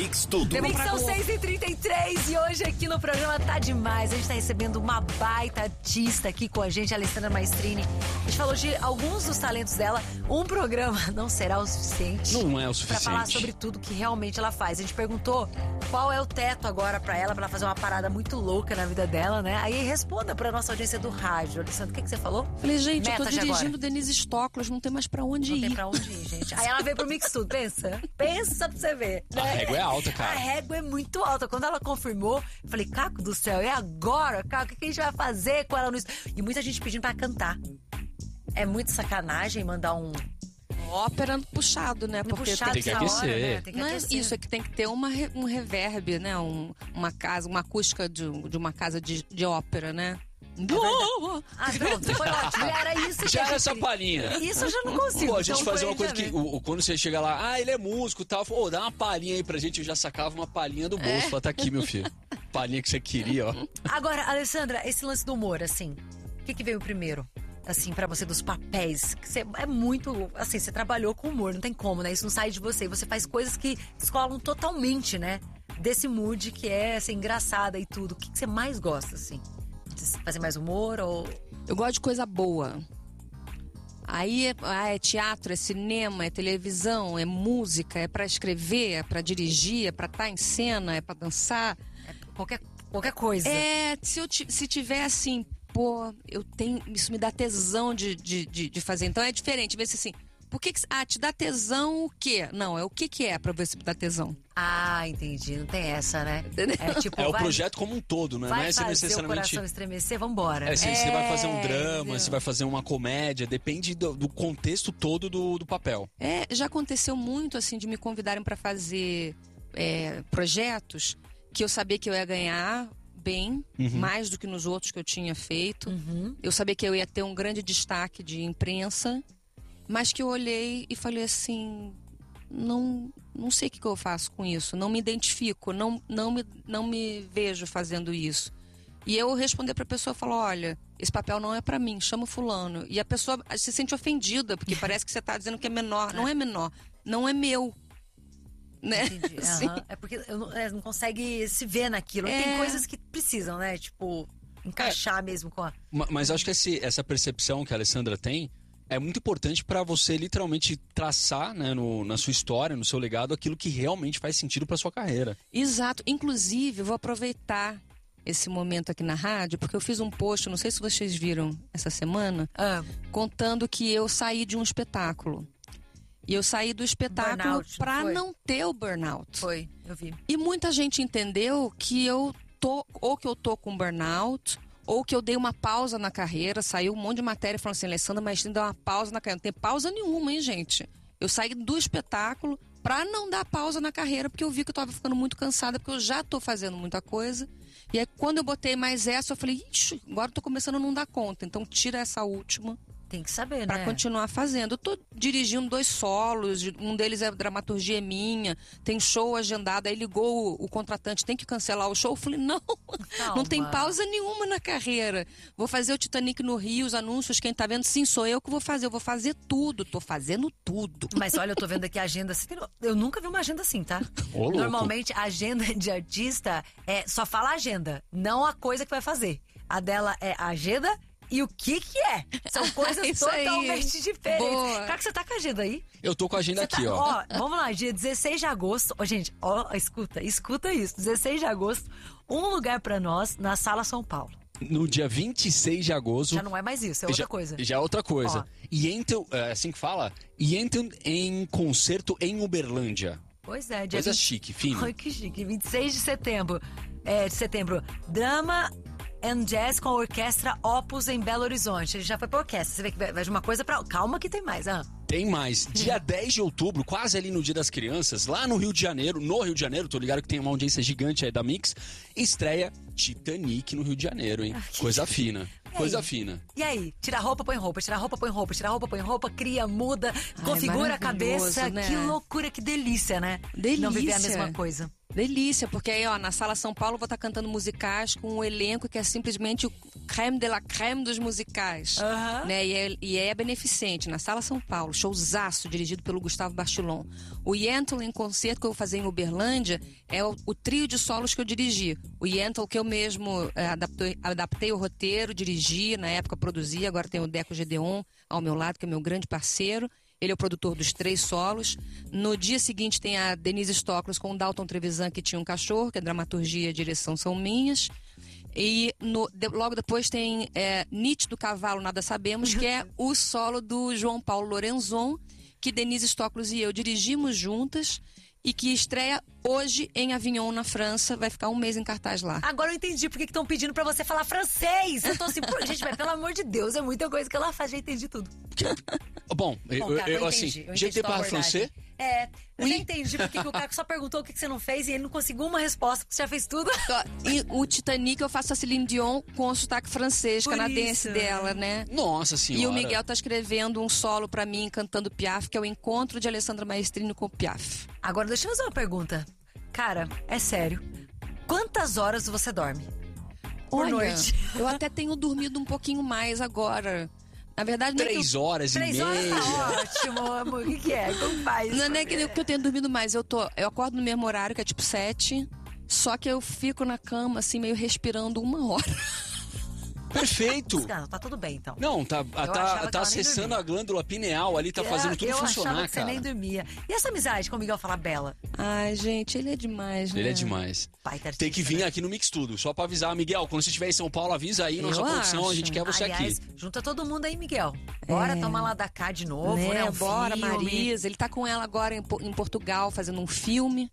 Mix Tudo. Mix são 6h33 e hoje aqui no programa tá demais. A gente tá recebendo uma baita artista aqui com a gente, a Alessandra Maestrini. A gente falou de alguns dos talentos dela. Um programa não será o suficiente. Não é o suficiente. Pra falar sobre tudo que realmente ela faz. A gente perguntou qual é o teto agora pra ela fazer uma parada muito louca na vida dela, né? Aí responda pra nossa audiência do rádio. Alessandra, o que você falou? Falei, gente, Meta eu tô de dirigindo agora. Denise Stoklos, não tem mais pra onde ir. Não tem pra onde ir, gente. Aí ela veio pro Mix Tudo, pensa. Pensa pra você ver. A régua é alta, cara. A régua é muito alta. Quando ela confirmou, eu falei, Caco do céu, e agora, Caco? O que a gente vai fazer com ela no... E muita gente pedindo pra cantar. É muito sacanagem mandar um... Ópera puxado, né? Porque puxado tem que essa aquecer. hora, né? Tem que não é aquecer. isso, é que tem que ter um reverb, né? Uma acústica de uma casa de ópera, né? Ah, pronto, foi ótimo. Era isso que Já a era gente essa queria. palhinha. Isso eu já não consigo. Pô, a gente então fazia foi uma coisa já que... mesmo. Quando você chega lá, ele é músico e tal. Ô, dá uma palhinha aí pra gente. Eu já sacava uma palhinha do bolso. Fala, tá aqui, meu filho. Palhinha que você queria, ó. Agora, Alessandra, esse lance do humor, assim, o que veio primeiro? Assim, pra você, dos papéis. Que você é muito... Assim, você trabalhou com humor, não tem como, né? Isso não sai de você. E você faz coisas que descolam totalmente, né? Desse mood que é, assim, engraçada e tudo. O que você mais gosta, assim? De fazer mais humor ou... Eu gosto de coisa boa. Aí é teatro, é cinema, é televisão, é música, é pra escrever, é pra dirigir, é pra estar em cena, é pra dançar. Qualquer coisa. Se tiver assim, pô, eu tenho. Isso me dá tesão de fazer. Então é diferente. Vê se assim. Por que te dá tesão o quê? Não, é o que é pra ver se me dá tesão. Ah, entendi. Não tem essa, né? É tipo, É o projeto como um todo, né? Não vai é se fazer necessariamente... o coração estremecer, vambora. É, se você vai fazer um drama, entendeu? se vai fazer uma comédia, depende do contexto todo do papel. Já aconteceu muito, assim, de me convidarem pra fazer projetos que eu sabia que eu ia ganhar bem, mais do que nos outros que eu tinha feito. Eu sabia que eu ia ter um grande destaque de imprensa, mas que eu olhei e falei assim, não sei o que eu faço com isso, não me identifico, não me vejo fazendo isso. E eu responder pra pessoa, falo, olha, esse papel não é pra mim, chama o fulano. E a pessoa se sente ofendida, porque parece que você tá dizendo que é menor. Não é menor, não é meu. Né? Entendi. Assim. É porque não consegue se ver naquilo. Tem coisas que precisam, né? Tipo, encaixar mesmo com a... Mas acho que essa percepção que a Alessandra tem é muito importante pra você literalmente traçar, né, na sua história, no seu legado, aquilo que realmente faz sentido pra sua carreira. Exato. Inclusive, eu vou aproveitar esse momento aqui na rádio, porque eu fiz um post, não sei se vocês viram essa semana, contando que eu saí de um espetáculo. E eu saí do espetáculo Burnout, pra foi? não ter o burnout. Foi, eu vi. E muita gente entendeu que eu tô com burnout, ou que eu dei uma pausa na carreira. Saiu um monte de matéria falando assim, Alessandra, mas deu uma pausa na carreira. Não tem pausa nenhuma, hein, gente? Eu saí do espetáculo pra não dar pausa na carreira, porque eu vi que eu tava ficando muito cansada, porque eu já tô fazendo muita coisa. E aí, quando eu botei mais essa, eu falei, ixi, agora eu tô começando a não dar conta. Então, tira essa última. Tem que saber, Pra né? continuar fazendo. Eu tô dirigindo 2 solos, um deles é dramaturgia minha, tem show agendado, aí ligou o contratante, tem que cancelar o show. Eu falei, não tem pausa nenhuma na carreira. Vou fazer o Titanic no Rio, os anúncios, quem tá vendo, sim, sou eu que vou fazer, eu vou fazer tudo, tô fazendo tudo. Mas olha, eu tô vendo aqui a agenda. Eu nunca vi uma agenda assim, tá? Ô, louco. Normalmente, a agenda de artista só fala agenda, não a coisa que vai fazer. A dela é a agenda e o que é. São coisas Isso aí. totalmente diferentes. Boa. Cara, que você tá com a agenda aí? Eu tô com a agenda Você aqui, tá, ó. Vamos lá, dia 16 de agosto. Ó, gente, escuta isso. 16 de agosto, um lugar pra nós na Sala São Paulo. No dia 26 de agosto... Já não é mais isso, é outra coisa. Já é outra coisa. Ó. E entram, assim que fala, e entram em concerto em Uberlândia. Pois é, dia Coisa chique, fino. Ai, que chique. 26 de setembro. Drama and Jazz com a Orquestra Opus em Belo Horizonte. Ele já foi pra orquestra. Você vê que vai de uma coisa pra... Calma que tem mais, Tem mais. Dia 10 de outubro, quase ali no Dia das Crianças, lá no Rio de Janeiro, tô ligado que tem uma audiência gigante aí da Mix, estreia Titanic no Rio de Janeiro, hein? Coisa fina. Coisa fina. E aí? Tira a roupa, põe roupa, tira a roupa, põe roupa, tira a roupa, põe roupa, cria, muda, configura a cabeça. né? Que loucura, que delícia, né? Delícia. Não viver a mesma coisa. Delícia, porque aí, ó, na Sala São Paulo eu vou estar cantando musicais com um elenco que é simplesmente o creme de la creme dos musicais. Né? E é beneficente. Na Sala São Paulo, showzaço, dirigido pelo Gustavo Bachelon. O Yentl em concerto que eu vou fazer em Uberlândia é o trio de solos que eu dirigi. O Yentl que eu mesmo adaptei o roteiro, dirigi, na época produzi, agora tem o Deco Gedeon ao meu lado, que é meu grande parceiro. Ele é o produtor dos 3 solos. No dia seguinte tem a Denise Stoklos com o Dalton Trevisan, que tinha um cachorro, que a dramaturgia e a direção são minhas. E logo depois tem Nietzsche do Cavalo, Nada Sabemos, que é o solo do João Paulo Lorenzon, que Denise Stoklos e eu dirigimos juntas e que estreia hoje em Avignon, na França. Vai ficar um mês em cartaz lá. Agora eu entendi porque estão pedindo pra você falar francês. Eu tô assim, gente, mas pelo amor de Deus, é muita coisa que ela faz, já entendi tudo. Bom, eu assim, je te parle français? Eu já entendi porque que o Caco só perguntou o que você não fez e ele não conseguiu uma resposta, porque você já fez tudo. E o Titanic eu faço a Celine Dion com o sotaque francês, Por canadense isso. dela, né? Nossa senhora. E o Miguel tá escrevendo um solo pra mim, cantando Piaf, que é o encontro de Alessandra Maestrini com Piaf. Agora deixa eu fazer uma pergunta. Cara, é sério. Quantas horas você dorme? Por Olha, noite. eu até tenho dormido um pouquinho mais agora. Na verdade, não é que 3 horas e 3 meia. horas tá ótimo, amor. O que é? Como faz? não é que eu tenho dormido mais. Eu acordo no mesmo horário, que é tipo 7. Só que eu fico na cama, assim, meio respirando 1 hora. Perfeito. Não, tá tudo bem, então. Não, tá achava que ela nem acessando dormia. a glândula pineal ali, tá fazendo tudo eu funcionar, achava que cara. você nem dormia. E essa amizade com o Miguel Falabella? Ai, gente, ele é demais, né? Ele é demais. Baita Tem que artista, vir né? aqui no Mix Tudo, só pra avisar, Miguel, quando você estiver em São Paulo, avisa aí, nossa Eu produção, acho. a gente quer você Aliás, aqui. junta todo mundo aí, Miguel. Bora, toma lá da cá de novo, né? Um Bora, filme. Marisa. Ele tá com ela agora em Portugal, fazendo um filme.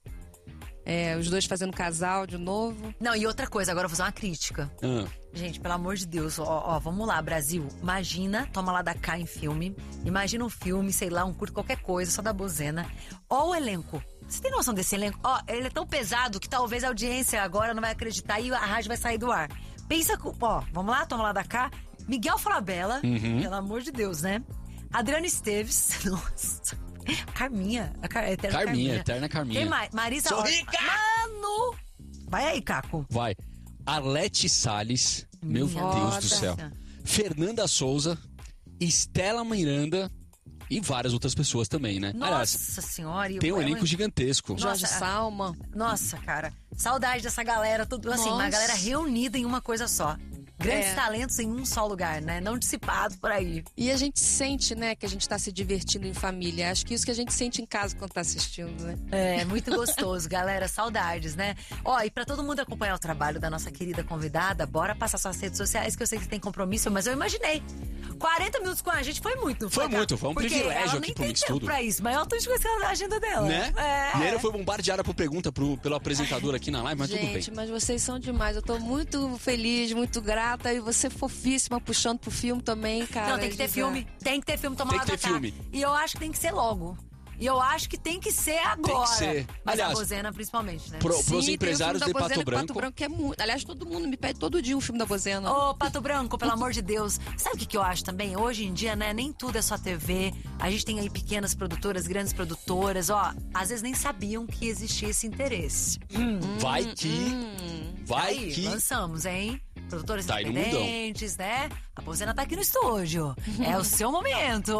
Os dois fazendo casal de novo. Não, e outra coisa, agora eu vou fazer uma crítica. Gente, pelo amor de Deus, ó, vamos lá, Brasil. Imagina, toma lá da cá em filme. Imagina um filme, sei lá, um curto, qualquer coisa, só da bozena. Ó o elenco. Você tem noção desse elenco? Ó, ele é tão pesado que talvez a audiência agora não vai acreditar e a rádio vai sair do ar. Pensa, ó, vamos lá, toma lá da cá. Miguel Falabella, pelo amor de Deus, né? Adriana Esteves, nossa. Carminha, Eterna Carminha. Quem mais? Marisa Sou Hort. rica! Mano! Vai aí, Caco. Vai. Arlete Salles, meu Minha Deus nossa. do céu. Fernanda Souza, Estela Miranda e várias outras pessoas também, né? Nossa senhora. e tem um o- elenco gigantesco. Nossa, Jorge Salma. Nossa, cara. Saudade dessa galera. Tudo assim, uma Nossa. galera reunida em uma coisa só. Grandes É. talentos em um só lugar, né? Não dissipado por aí. E a gente sente, né, que a gente tá se divertindo em família. Acho que isso que a gente sente em casa quando tá assistindo, né? É, muito gostoso, galera. Saudades, né? Ó, e pra todo mundo acompanhar o trabalho da nossa querida convidada, bora passar suas redes sociais, que eu sei que tem compromisso, mas eu imaginei. 40 minutos com a gente foi muito. Foi cara? muito, foi um Porque privilégio ela aqui nem pro tem Mix tempo Tudo. pra isso, mas eu tô esquecendo a agenda dela. Né? É. E ainda foi bombardeada por pergunta pelo apresentador aqui na live, mas tudo bem. Gente, mas vocês são demais. Eu tô muito feliz, muito grata. E você fofíssima, puxando pro filme também, cara. Não, tem que ter Gisele. filme. Tem que ter filme, toma Tem lá que da ter cá. filme. E eu acho que tem que ser logo. E eu acho que tem que ser agora. ser. Mas Aliás, a Bozena, principalmente, né? Pros Sim, tem o empresários filme de da Bozena Pato com Branco. Pato Branco, que é muito. Aliás, todo mundo me pede todo dia um filme da Bozena. Ô, Pato Branco, pelo amor de Deus. Sabe o que eu acho também? Hoje em dia, né, nem tudo é só TV. A gente tem aí pequenas produtoras, grandes produtoras. Ó, às vezes nem sabiam que existia esse interesse. Vai que. Vai Aí, que. lançamos, hein? Produtores Tá aí no independentes, né? A Bozena tá aqui no estúdio. É o seu momento.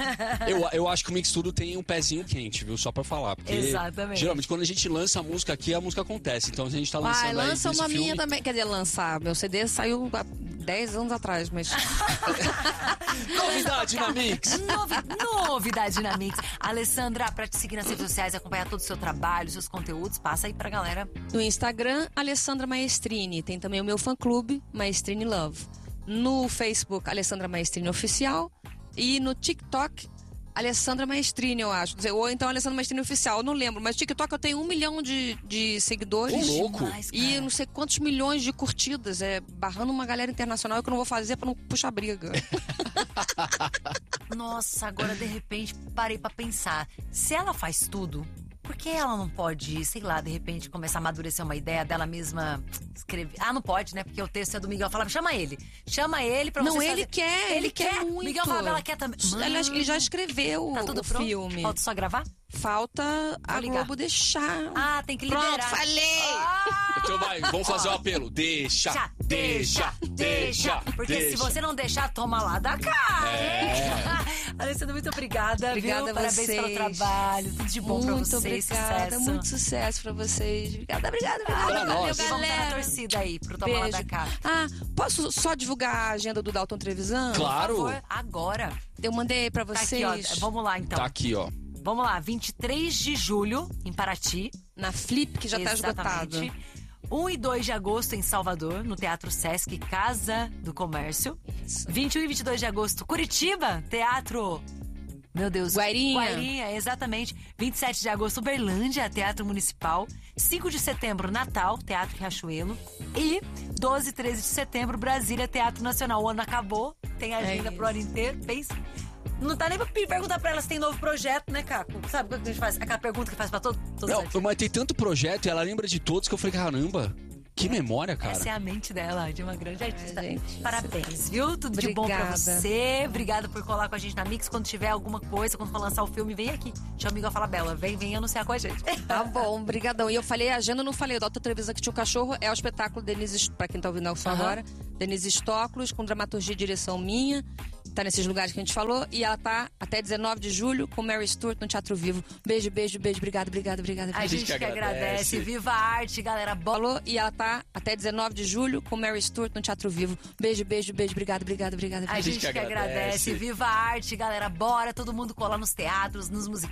Eu acho que o Mix Tudo tem um pezinho quente, viu? Só pra falar. Porque Exatamente. geralmente quando a gente lança a música aqui, a música acontece. Então a gente tá lançando Vai, aí lança desse uma filme. minha também. Quer dizer, lançar. Meu CD saiu há 10 anos atrás, mas. Novidade na Mix! Novidade na Mix. Alessandra, pra te seguir nas redes sociais, acompanhar todo o seu trabalho, seus conteúdos, passa aí pra galera. No Instagram, Alessandra Maestrini. Tem também o meu fã-clube, Maestrini Love. No Facebook, Alessandra Maestrini Oficial. E no TikTok, Alessandra Maestrini, eu acho. Ou então Alessandra Maestrini Oficial, eu não lembro. Mas TikTok eu tenho 1 milhão de seguidores. Ô, louco! Demais, E cara. não sei quantos milhões de curtidas. Barrando uma galera internacional que eu não vou fazer pra não puxar briga. Nossa, agora de repente parei pra pensar. Se ela faz tudo, Por que ela não pode, sei lá, de repente começar a amadurecer uma ideia dela mesma escrever? Ah, não pode, né? Porque o texto é do Miguel. Fala, chama ele pra você Não, fazer. ele quer. Ele quer muito. Miguel fala, ela quer também. Aliás, ele já escreveu Tá tudo o pronto? filme. Falta só gravar? Falta a ligar. Globo deixar. Ah, tem que liberar. Pronto, falei! Então vai, vamos fazer o apelo. Deixa. Porque se você não deixar, toma lá da cara. Alessandra, muito obrigada. Obrigada viu? a Parabéns vocês. pelo trabalho. Tudo de bom pra Muito vocês. obrigada. Sucesso. Muito sucesso pra vocês. Obrigada. Pra Valeu, nós. vamos estar na galera. torcida aí pro Toma Lá da Cá. Posso só divulgar a agenda do Dalton Trevisan? Claro. Por favor, agora. Eu mandei pra Tá vocês aqui, ó. Vamos lá, então. Tá aqui, ó. Vamos lá, 23 de julho, em Paraty. na Flip, que já tá esgotado. Exatamente. 1 e 2 de agosto em Salvador, no Teatro Sesc Casa do Comércio. Isso. 21 e 22 de agosto, Curitiba, Teatro... Meu Deus. Guairinha, exatamente. 27 de agosto, Uberlândia, Teatro Municipal. 5 de setembro, Natal, Teatro Riachuelo. E 12 e 13 de setembro, Brasília, Teatro Nacional. O ano acabou, tem agenda pro ano inteiro. Pensa. Não tá nem pra perguntar pra ela se tem novo projeto, né, Caco? Sabe o que a gente faz? Aquela pergunta que faz pra todos Não, mas tem tanto projeto e ela lembra de todos que eu falei, caramba, que memória, cara. Essa é a mente dela, de uma grande artista. gente. Parabéns, viu? Tudo de bom pra Obrigada. você. Obrigada por colar com a gente na Mix. Quando tiver alguma coisa, quando for lançar o filme, vem aqui. Chama o amigo, fala, Bela, vem anunciar com a gente. Tá bom, brigadão. E eu falei, a agenda eu não falei, o Dalton Trevisan que tinha um cachorro, é o espetáculo Denise, pra quem tá ouvindo agora, Denise Stoklos, com dramaturgia e direção minha. Tá nesses lugares que a gente falou. E ela tá até 19 de julho com Mary Stuart no Teatro Vivo. Beijo. Obrigada. A gente que agradece. Viva a arte, galera. Falou. E ela tá até 19 de julho com Mary Stuart no Teatro Vivo. Beijo. Obrigada. A gente que agradece. Viva a arte, galera. Bora todo mundo colar nos teatros, nos musicais.